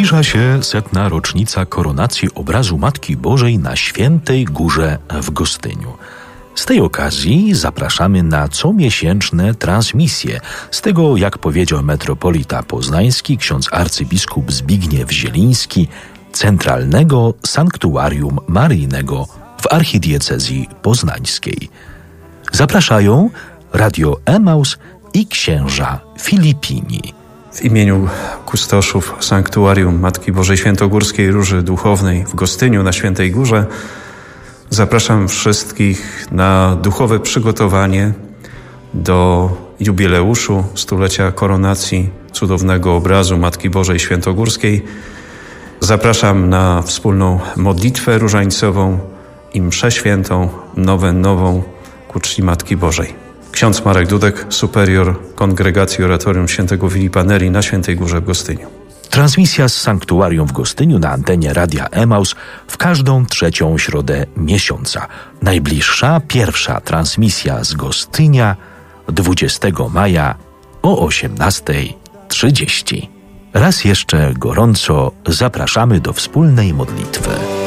Zbliża się 100. rocznica koronacji obrazu Matki Bożej na Świętej Górze w Gostyniu. Z tej okazji zapraszamy na comiesięczne transmisje z tego, jak powiedział metropolita poznański, ksiądz arcybiskup Zbigniew Zieliński, Centralnego Sanktuarium Maryjnego w archidiecezji poznańskiej. Zapraszają Radio Emaus i księża Filipini. W imieniu kustoszów Sanktuarium Matki Bożej Świętogórskiej Róży Duchownej w Gostyniu na Świętej Górze zapraszam wszystkich na duchowe przygotowanie do jubileuszu stulecia koronacji cudownego obrazu Matki Bożej Świętogórskiej. Zapraszam na wspólną modlitwę różańcową i mszę świętą, nowennową ku czci Matki Bożej. Ksiądz Marek Dudek, superior Kongregacji Oratorium Świętego Filipa Neri na Świętej Górze w Gostyniu. Transmisja z Sanktuarium w Gostyniu na antenie Radia Emaus w każdą trzecią środę miesiąca. Najbliższa, pierwsza transmisja z Gostynia 20 maja o 18:30. Raz jeszcze gorąco zapraszamy do wspólnej modlitwy.